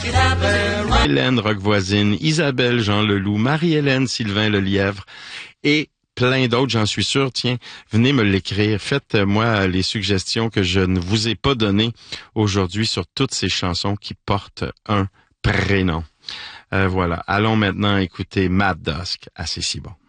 Hélène Roquevoisine, Isabelle Jean Leloup, Marie-Hélène Sylvain Lelièvre et plein d'autres, j'en suis sûr. Tiens, venez me l'écrire. Faites-moi les suggestions que je ne vous ai pas données aujourd'hui sur toutes ces chansons qui portent un prénom. Voilà. Allons maintenant écouter Matt Dusk à C'est si bon.